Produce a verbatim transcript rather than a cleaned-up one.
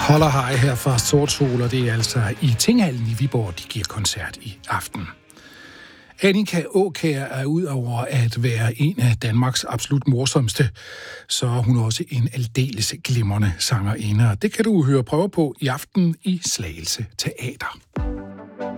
Holder hej her fra Sort Sol, og det er altså i Tinghallen i Viborg, de giver koncert i aften. Annika Aakjær er ud over at være en af Danmarks absolut morsomste, så er hun også en aldeles glimrende sangerinde, og det kan du høre prøve på i aften i Slagelse Teater.